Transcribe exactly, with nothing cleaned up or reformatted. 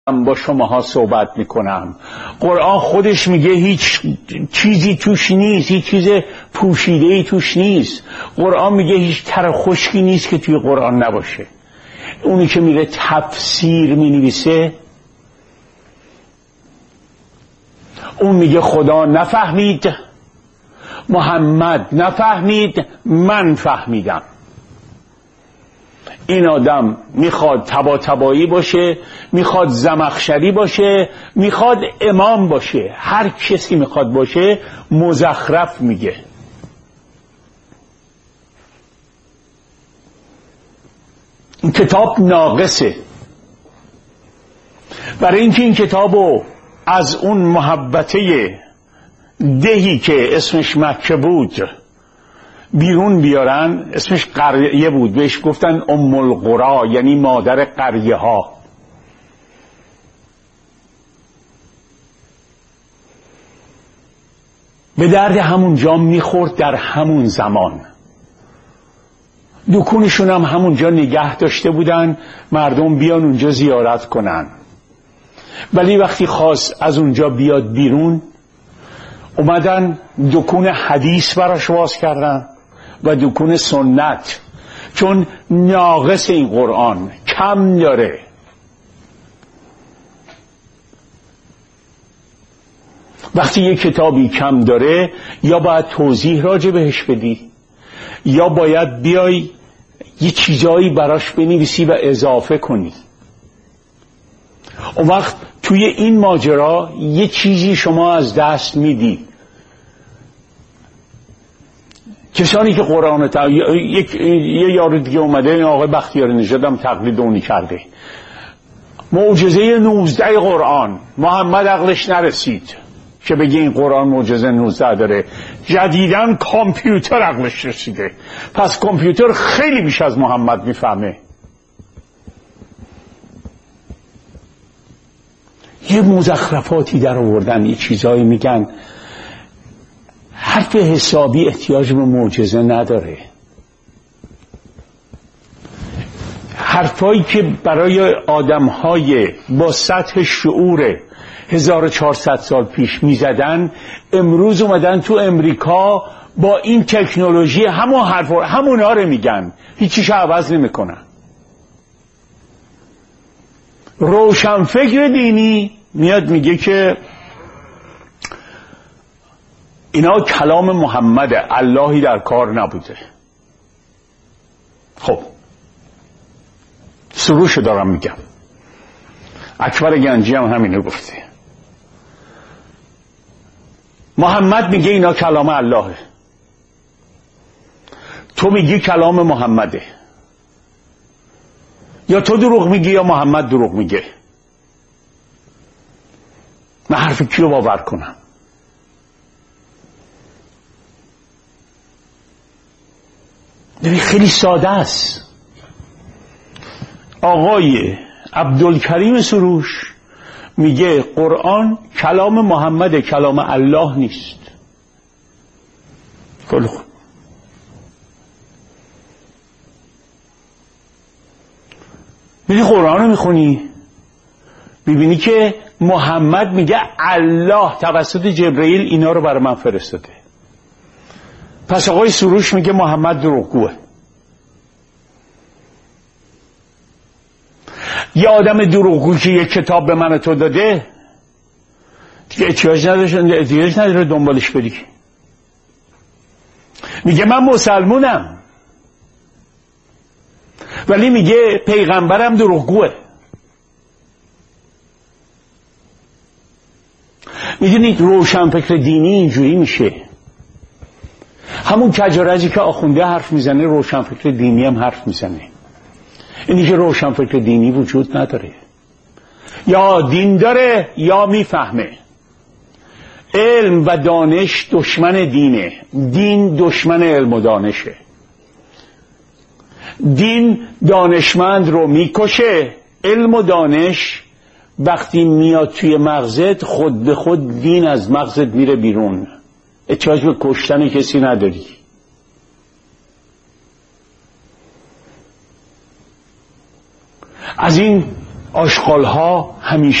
با شماها صحبت میکنم. قرآن خودش میگه هیچ چیزی توش نیست، هیچ چیز پوشیده‌ای توش نیست. قرآن میگه هیچ تر خشکی نیست که توی قرآن نباشه. اونی که میره تفسیر مینویسه اون میگه خدا نفهمید، محمد نفهمید، من فهمیدم. این آدم میخواد تبا تبایی باشه، میخواد زمخشری باشه، میخواد امام باشه، هر کسی میخواد باشه مزخرف میگه. این کتاب ناقصه. برای اینکه این کتابو از اون محبته دهی که اسمش مکه بود بیرون بیارن، اسمش قریه بود، بهش گفتن ام القرا، یعنی مادر قریه ها. به درد همون جا میخورد در همون زمان. دکونشون هم همونجا نگه داشته بودن مردم بیان اونجا زیارت کنن. ولی وقتی خواست از اونجا بیاد بیرون، اومدن دکون حدیث براش باز کردن و دکون سنت، چون ناقص این قرآن، کم داره. وقتی یک کتابی کم داره یا باید توضیح راجع بهش بدی یا باید بیای یه چیزایی براش بنویسی و اضافه کنی. اون وقت توی این ماجرا یه چیزی شما از دست میدی. کسانی که قرآن تا... یک... یه یارو دیگه اومده، این آقای بختیاری نژاد هم تقلید اونی کرده. معجزه نوزده قرآن، محمد عقلش نرسید که بگه این قرآن معجزه نوزده داره. جدیداً کامپیوتر عقلش رسیده، پس کامپیوتر خیلی بیش از محمد میفهمه. یه مزخرفاتی در آوردن، یه چیزایی میگن. حرف حسابی احتیاج به معجزه نداره. حرفایی که برای آدمهای با سطح شعور هزار و چهارصد سال پیش میزدن، امروز اومدن تو امریکا با این تکنولوژی همون حرف همونا رو میگن، هیچیش عوض نمیکنن. روشنفکر دینی میاد میگه که اینا کلام محمده، اللهی در کار نبوده. خب سروش دارم میگم، اکبر گنجی هم همینو گفته. محمد میگه اینا کلام اللهه، تو میگی کلام محمده. یا تو دروغ میگی یا محمد دروغ میگه. من حرف کی رو باور کنم؟ یعنی خیلی ساده است. آقای عبدالکریم سروش میگه قرآن کلام محمد، کلام الله نیست. خیلی خوب. میری قرآن رو میخونی میبینی که محمد میگه الله توسط جبرئیل اینا رو برای من فرستاده. پس آقای سروش میگه محمد دروغگوه. یه آدم دروغگو که یه کتاب به من تو داده دیگه احتیاج نداره احتیاج نداره دنبالش بری. میگه من مسلمونم ولی میگه پیغمبرم دروغگوه. میدونید روشنفکر دینی اینجوری میشه. همون کجارجی که آخونده حرف میزنه روشنفکر دینی هم حرف میزنه. اینی که روشنفکر دینی وجود نداره، یا دین داره یا میفهمه. علم و دانش دشمن دینه، دین دشمن علم و دانشه. دین دانشمند رو میکشه، علم و دانش وقتی میاد توی مغزت خود به خود دین از مغزت میره بیرون. احتیاج به کشتن کسی نداری. از این آشغال‌ها همیشه